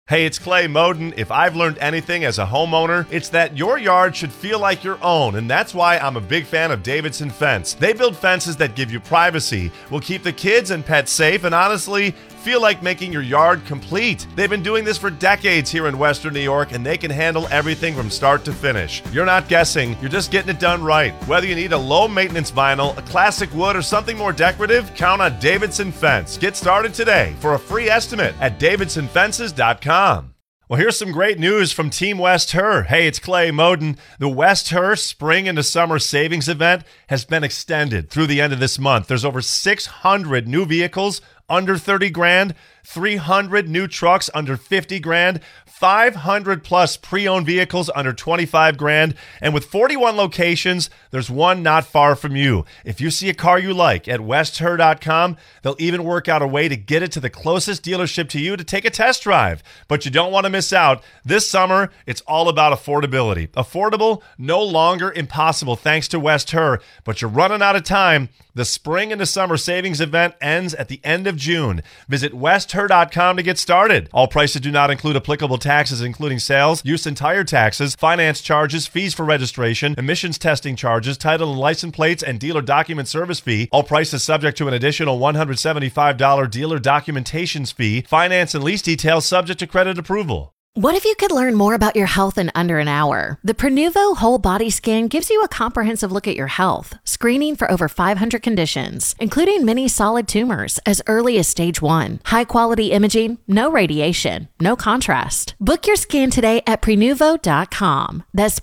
Hey, it's Clay Moden. If I've learned anything as a homeowner, it's that your yard should feel like your own, and that's why I'm a big fan of Davidson Fence. They build fences that give you privacy, will keep the kids and pets safe, and honestly, feel like making your yard complete. They've been doing this for decades here in Western New York, and they can handle everything from start to finish. You're not guessing, you're just getting it done right. Whether you need a low-maintenance vinyl, a classic wood, or something more decorative, count on Davidson Fence. Get started today for a free estimate at davidsonfences.com. Well, here's some great news from Team West Her. Hey, it's Clay Moden. The West Her Spring into Summer Savings Event has been extended through the end of this month. There's over 600 new vehicles under 30 grand, 300 new trucks under 50 grand, 500 plus pre-owned vehicles under 25 grand, and with 41 locations, there's one not far from you. If you see a car you like at westher.com, they'll even work out a way to get it to the closest dealership to you to take a test drive. But you don't want to miss out. This summer, it's all about affordability. Affordable, no longer impossible thanks to West Her, but you're running out of time. The Spring into Summer Savings Event ends at the end of June. Visit westher.com to get started. All prices do not include applicable taxes, including sales, use and tire taxes, finance charges, fees for registration, emissions testing charges, title and license plates, and dealer document service fee. All prices subject to an additional $175 dealer documentations fee. Finance and lease details subject to credit approval. What if you could learn more about your health in under an hour? The Prenuvo Whole Body Scan gives you a comprehensive look at your health, screening for over 500 conditions, including many solid tumors as early as stage 1. High-quality imaging, no radiation, no contrast. Book your scan today at Prenuvo.com. That's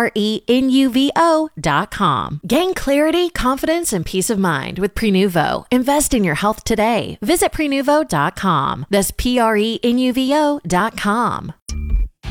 Prenuvo.com. Gain clarity, confidence, and peace of mind with Prenuvo. Invest in your health today. Visit Prenuvo.com. That's Prenuvo.com.